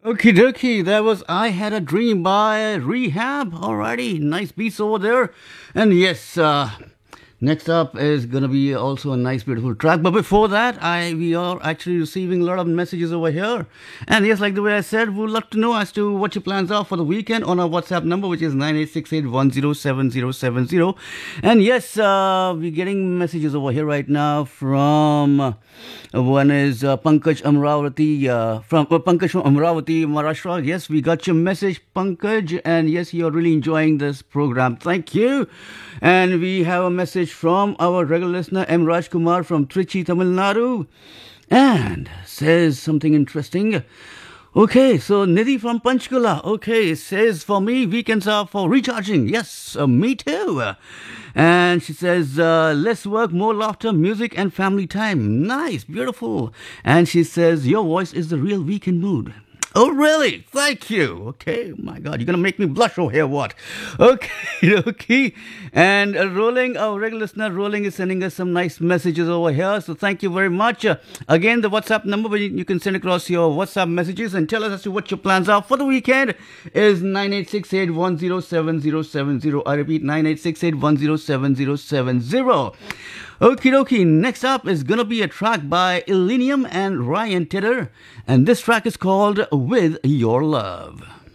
Okie dokie, that was I Had a Dream by Rehab. Alrighty, nice beats over there. And yes, next up is gonna be also a nice, beautiful track. But before that, we are actually receiving a lot of messages over here. And yes, like the way I said, we'd love to know as to what your plans are for the weekend on our WhatsApp number, which is 9868107070. And yes, we're getting messages over here right now from one is Pankaj Amravati from Pankaj from Amravati, Maharashtra. Yes, we got your message, Pankaj, and yes, you're really enjoying this program. Thank you. And we have a message from our regular listener, M. Raj Kumar from Trichy, Tamil Nadu, and says something interesting. Okay, so Nidhi from Panchkula. Okay, says for me, weekends are for recharging. Yes, me too. And she says, less work, more laughter, music, and family time. Nice, beautiful. And she says, your voice is the real weekend mood. Oh, really? Thank you. Okay. My God, you're going to make me blush over here. What? Okay. Okay. And Rolling, our regular listener, Rolling is sending us some nice messages over here. So thank you very much. Again, the WhatsApp number where you can send across your WhatsApp messages and tell us as to what your plans are for the weekend is 9868107070. I repeat, 9868107070. Okie dokie, next up is gonna be a track by Illenium and Ryan Tedder, and this track is called With Your Love.